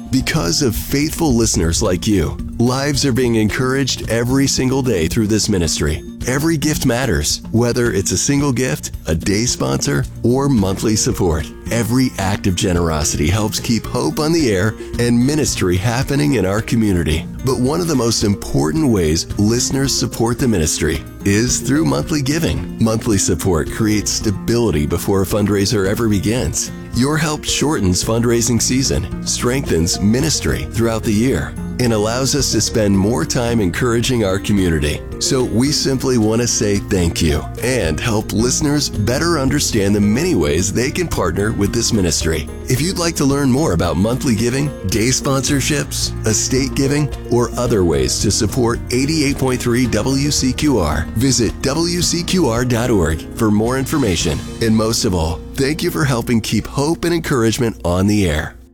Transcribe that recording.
Because of faithful listeners like you, lives are being encouraged every single day through this ministry. Every gift matters, whether it's a single gift, a day sponsor, or monthly support. Every act of generosity helps keep hope on the air and ministry happening in our community. But one of the most important ways listeners support the ministry is through monthly giving. Monthly support creates stability before a fundraiser ever begins. Your help shortens fundraising season, strengthens ministry throughout the year, and allows us to spend more time encouraging our community. So we simply want to say thank you and help listeners better understand the many ways they can partner with this ministry. If you'd like to learn more about monthly giving, day sponsorships, estate giving, or other ways to support 88.3 WCQR, visit WCQR.org for more information. And most of all, thank you for helping keep hope and encouragement on the air.